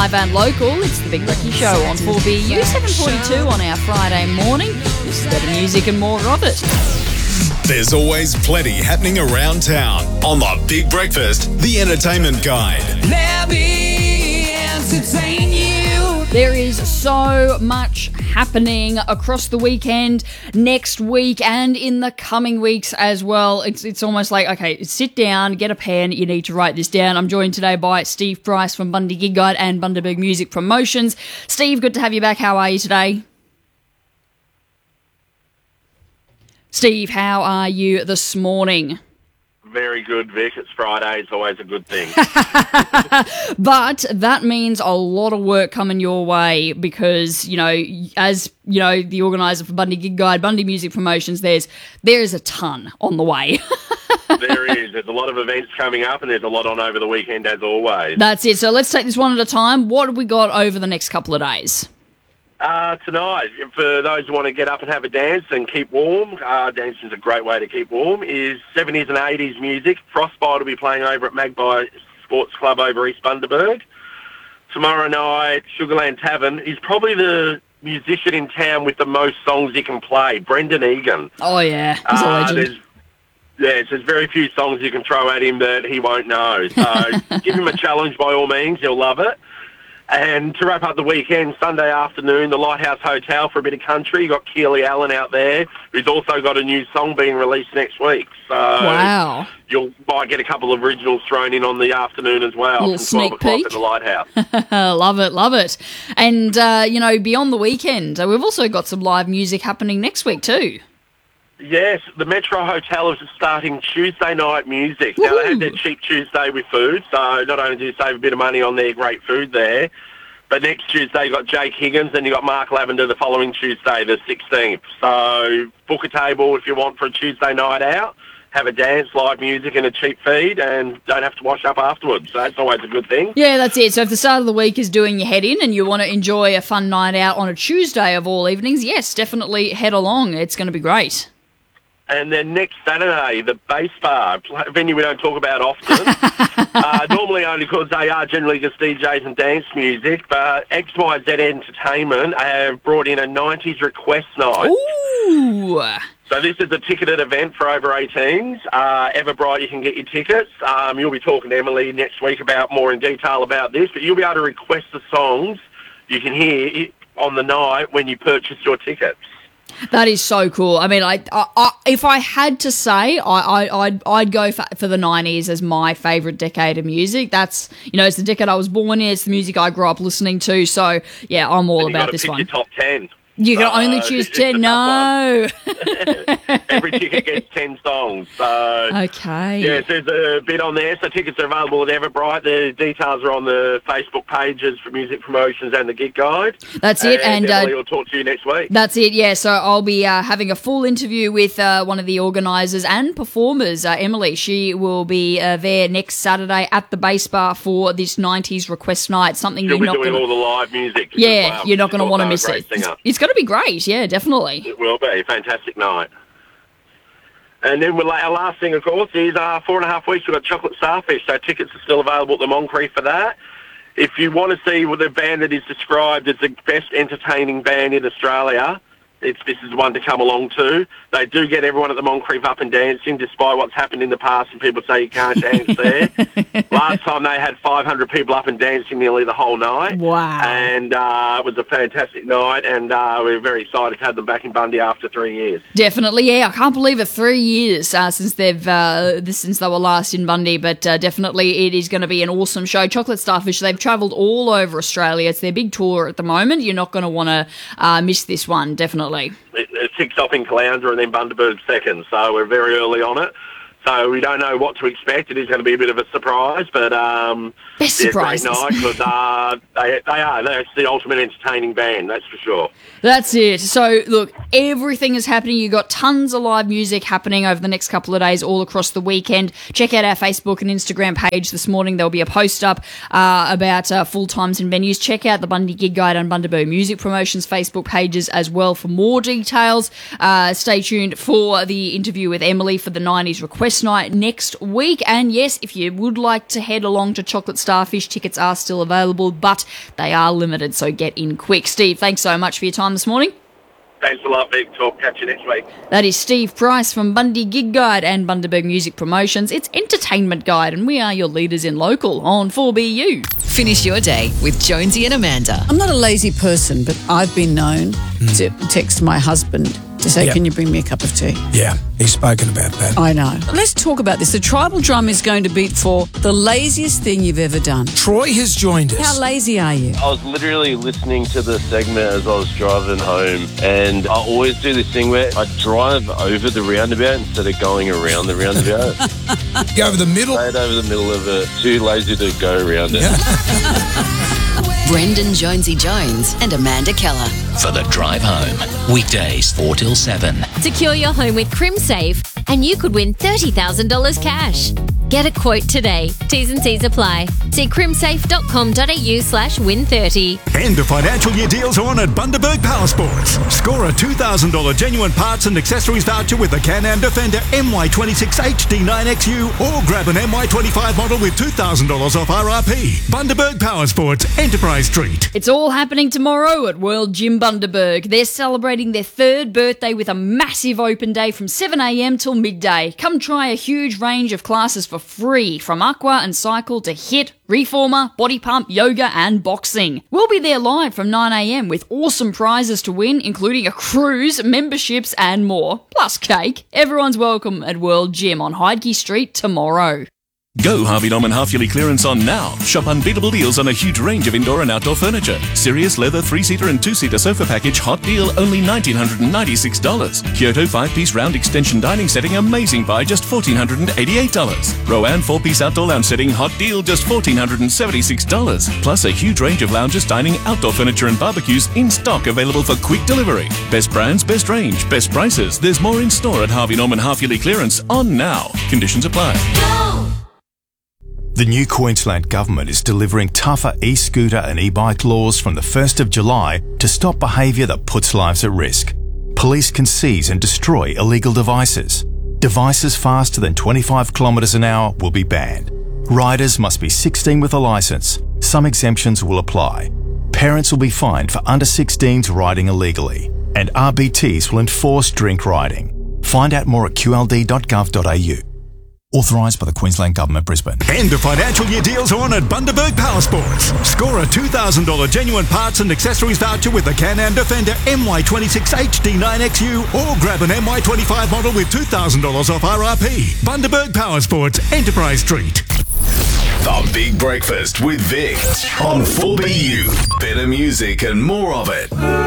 live and local. It's the Big Ricky Show on 4BU 7:42 on our Friday morning. This is better music and more of it. There's always plenty happening around town on the Big Breakfast, the Entertainment Guide. Let me entertain you. There is so much happening across the weekend, next week, and in the coming weeks as well. It's almost like, okay, sit down, get a pen, you need to write this down. I'm joined today by Steve Price from Bundy Gig Guide and Bundaberg Music Promotions. Steve, good to have you back. How are you today? Steve, how are you this morning? Very good, Vic. It's Friday. It's always a good thing. But that means a lot of work coming your way because, you know, as, you know, the organiser for Bundy Gig Guide, Bundy Music Promotions, there is a ton on the way. There is. There's a lot of events coming up and there's a lot on over the weekend as always. That's it. So let's take this one at a time. What have we got over the next couple of days? Tonight, for those who want to get up and have a dance and keep warm, dancing's a great way to keep warm, is 70s and 80s music. Frostbite will be playing over at Magpie Sports Club over East Bundaberg. Tomorrow night, Sugarland Tavern is probably the musician in town with the most songs he can play, Brendan Egan. Oh, yeah. He's a legend. There's very few songs you can throw at him that he won't know. So give him a challenge by all means. He'll love it. And to wrap up the weekend, Sunday afternoon, the Lighthouse Hotel for a bit of country. You got Keely Allen out there, who's also got a new song being released next week. So wow. You might get a couple of originals thrown in on the afternoon as well. A little sneak peek at the Lighthouse. Love it, love it. And, you know, beyond the weekend, we've also got some live music happening next week too. Yes, the Metro Hotel is starting Tuesday night music. Now, they had their Cheap Tuesday with food, so not only do you save a bit of money on their great food there, but next Tuesday you got Jake Higgins and you got Mark Lavender the following Tuesday, the 16th. So book a table if you want for a Tuesday night out, have a dance, live music and a cheap feed, and don't have to wash up afterwards. So that's always a good thing. Yeah, that's it. So if the start of the week is doing your head in and you want to enjoy a fun night out on a Tuesday of all evenings, yes, definitely head along. It's going to be great. And then next Saturday, the Bass Bar, a venue we don't talk about often, normally only because they are generally just DJs and dance music, but XYZ Entertainment have brought in a 90s request night. Ooh! So this is a ticketed event for over 18s. Everbright, you can get your tickets. You'll be talking to Emily next week about more in detail about this, but you'll be able to request the songs you can hear on the night when you purchase your tickets. That is so cool. I mean, if I had to say, I'd go for the 90s as my favourite decade of music. That's, you know, it's the decade I was born in. It's the music I grew up listening to. So, yeah, I'm all about this one. Your top 10. You can only choose 10. No. Every ticket gets 10 songs. So okay. Yes, there's a bit on there. So tickets are available at Everbright. The details are on the Facebook pages for Music Promotions and the Gig Guide. That's it. And Emily will talk to you next week. That's it, yeah. So I'll be having a full interview with one of the organisers and performers, Emily. She will be there next Saturday at the Bass Bar for this 90s request night. Something She'll be doing all the live music. Yeah, well. you're not going to want to miss it. It's going to be great, yeah, definitely. It will be. Fantastic night. And then our last thing, of course, is 4.5 weeks we've got Chocolate Starfish, so tickets are still available at the Moncrief for that. If you want to see the band that is described as the best entertaining band in Australia, this is one to come along to. They do get everyone at the Moncrief up and dancing, despite what's happened in the past and people say you can't dance there. Last time they had 500 people up and dancing nearly the whole night. Wow. And it was a fantastic night, and we're very excited to have them back in Bundy after 3 years. Definitely, yeah. I can't believe it, 3 years since they were last in Bundy, but definitely it is going to be an awesome show. Chocolate Starfish, they've travelled all over Australia. It's their big tour at the moment. You're not going to want to miss this one, definitely. It kicks off in Caloundra and then Bundaberg second, so we're very early on it. So we don't know what to expect. It is going to be a bit of a surprise, but best surprises. Great night because they're the ultimate entertaining band, that's for sure. That's it. So, look, everything is happening. You've got tons of live music happening over the next couple of days all across the weekend. Check out our Facebook and Instagram page this morning. There'll be a post up about full times and venues. Check out the Bundy Gig Guide and Bundaberg Music Promotions Facebook pages as well for more details. Stay tuned for the interview with Emily for the 90s request Test Night next week. And yes, if you would like to head along to Chocolate Starfish, tickets are still available, but they are limited, so get in quick. Steve, thanks so much for your time this morning. Thanks a lot, Vic. Catch you next week. That is Steve Price from Bundy Gig Guide and Bundaberg Music Promotions. It's Entertainment Guide, and we are your leaders in local on 4BU. Finish your day with Jonesy and Amanda. I'm not a lazy person, but I've been known to text my husband to say, can you bring me a cup of tea? Yeah, he's spoken about that. I know. Let's talk about this. The tribal drum is going to beat for the laziest thing you've ever done. Troy has joined us. How lazy are you? I was literally listening to the segment as I was driving home, and I always do this thing where I drive over the roundabout instead of going around the roundabout. Go over the middle? Straight over the middle of it. Too lazy to go around it. Brendan Jonesy Jones and Amanda Keller. For the drive home. Weekdays 4 till 7. Secure your home with CrimSafe and you could win $30,000 cash. Get a quote today. T's and C's apply. See crimsafe.com.au/win30. End of financial year deals are on at Bundaberg Power Sports. Score a $2,000 genuine parts and accessories voucher with the Can-Am Defender MY26 HD9XU or grab an MY25 model with $2,000 off RRP. Bundaberg Power Sports, Enterprise Street. It's all happening tomorrow at World Gym Bundaberg. They're celebrating their 3rd birthday with a massive open day from 7 a.m. till midday. Come try a huge range of classes for free, from aqua and cycle to HIIT, reformer, body pump, yoga and boxing. We'll be there live from 9 a.m. with awesome prizes to win, including a cruise, memberships and more, plus cake. Everyone's welcome at World Gym on Heidke Street tomorrow. Go Harvey Norman half-yearly clearance on now. Shop unbeatable deals on a huge range of indoor and outdoor furniture. Sirius leather 3-seater and 2-seater sofa package, hot deal, only $1,996. Kyoto 5-piece round extension dining setting, amazing buy, just $1,488. Rowan 4-piece outdoor lounge setting, hot deal, just $1,476. Plus a huge range of lounges, dining, outdoor furniture and barbecues in stock, available for quick delivery. Best brands, best range, best prices. There's more in store at Harvey Norman half-yearly clearance on now. Conditions apply. The new Queensland Government is delivering tougher e-scooter and e-bike laws from the 1st of July to stop behaviour that puts lives at risk. Police can seize and destroy illegal devices. Devices faster than 25 kilometres an hour will be banned. Riders must be 16 with a licence. Some exemptions will apply. Parents will be fined for under 16s riding illegally. And RBTs will enforce drink riding. Find out more at qld.gov.au. Authorised by the Queensland Government, Brisbane. End of financial year deals are on at Bundaberg Power Sports. Score a $2,000 genuine parts and accessories voucher with the Can-Am Defender MY26 HD9XU or grab an MY25 model with $2,000 off RRP. Bundaberg Power Sports, Enterprise Street. The Big Breakfast with Vic on 4BU. Better music and more of it.